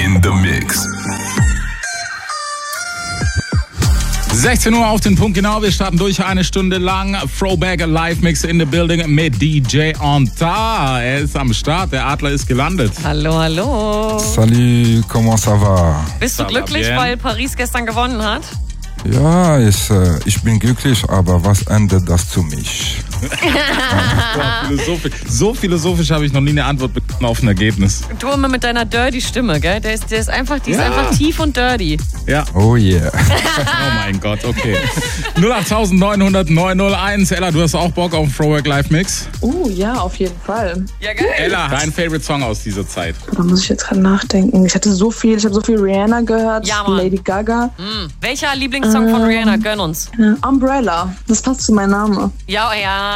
in the mix. 16 Uhr auf den Punkt genau. Wir starten durch eine Stunde lang. Throwback Live Mix in the Building mit DJ Onta. Er ist am Start. Der Adler ist gelandet. Hallo, hallo. Salut, comment ça va? Bist du glücklich, weil Paris gestern gewonnen hat? Ja, ich bin glücklich, aber was ändert das zu mich? So philosophisch habe ich noch nie eine Antwort bekommen auf ein Ergebnis. Du immer mit deiner dirty Stimme, gell? Die ist einfach tief und dirty. Ja. Oh yeah. Oh mein Gott, okay. 08900 901. Ella, du hast auch Bock auf einen Throwback Live Mix? Ja, auf jeden Fall. Ja, geil. Ella, dein Favorite Song aus dieser Zeit? Da muss ich jetzt gerade nachdenken. Ich habe so viel Rihanna gehört, Ja, Mann. Lady Gaga. Welcher Lieblingssong von Rihanna? Gönn uns. Umbrella, das passt zu meinem Namen. Ja,